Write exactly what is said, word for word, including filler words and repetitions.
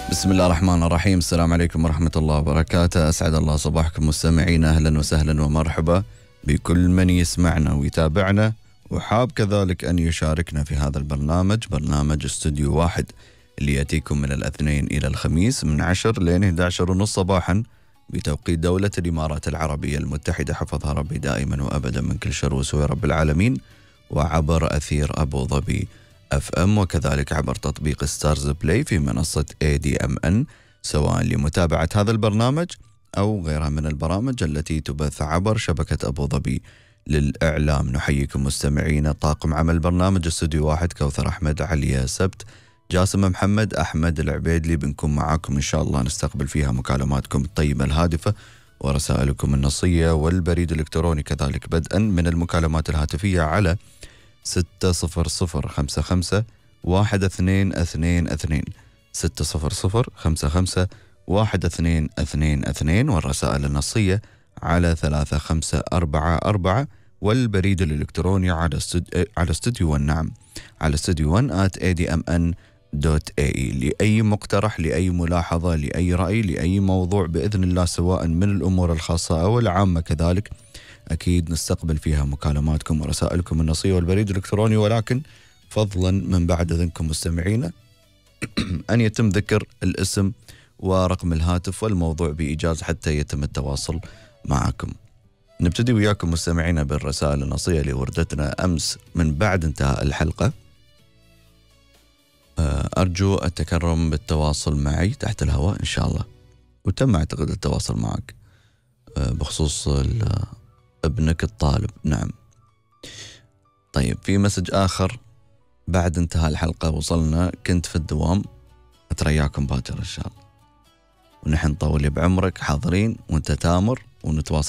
بسم الله الرحمن الرحيم. السلام عليكم ورحمة الله وبركاته. أسعد الله صباحكم مستمعينا، أهلا وسهلا ومرحبا بكل من يسمعنا ويتابعنا وحاب كذلك أن يشاركنا في هذا البرنامج، برنامج استوديو واحد اللي يأتيكم من الاثنين إلى الخميس من عشر لين إحدى عشر ونص صباحا بتوقيت دولة الإمارات العربية المتحدة، حفظها ربي دائما وأبدا من كل شر وسوء رب العالمين، وعبر أثير أبو ظبي اف ام، وكذلك عبر تطبيق ستارز بلاي في منصة اي دي ام ان، سواء لمتابعة هذا البرنامج أو غيرها من البرامج التي تبث عبر شبكة أبو ظبي للإعلام. نحييكم مستمعينا. طاقم عمل برنامج استوديو واحد: كوثر أحمد، عليا سبت، جاسم محمد، أحمد العبيدلي. بنكون معاكم إن شاء الله، نستقبل فيها مكالماتكم الطيبة الهادفة ورسائلكم النصية والبريد الإلكتروني كذلك، بدءا من المكالمات الهاتفية على ستة صفر صفر خمسة خمسة واحد اثنين اثنين اثنين ستة صفر صفر خمسة خمسة واحد اثنين اثنين اثنين، والرسائل النصية على ثلاثة خمسة أربعة أربعة، والبريد الإلكتروني على استد... على استوديو ون، نعم على استوديو ون آت إيه دي إم إن دوت إيه إي. لأي مقترح، لأي ملاحظة، لأي رأي، لأي موضوع بإذن الله، سواء من الأمور الخاصة أو العامة كذلك، أكيد نستقبل فيها مكالماتكم ورسائلكم النصية والبريد الإلكتروني، ولكن فضلا من بعد إذنكم مستمعينا أن يتم ذكر الاسم ورقم الهاتف والموضوع بإيجاز حتى يتم التواصل معكم. نبتدي وياكم مستمعينا بالرسائل النصية اللي وردتنا أمس من بعد انتهاء الحلقة. أرجو التكرم بالتواصل معي تحت الهواء إن شاء الله، وتم أعتقد التواصل معك بخصوص ابنك الطالب. نعم. طيب، في مسج آخر بعد انتهاء الحلقة وصلنا: كنت في الدوام، أترياكم باكر إن شاء الله، ونحن طولي بعمرك حاضرين وانت تامر ونتواصل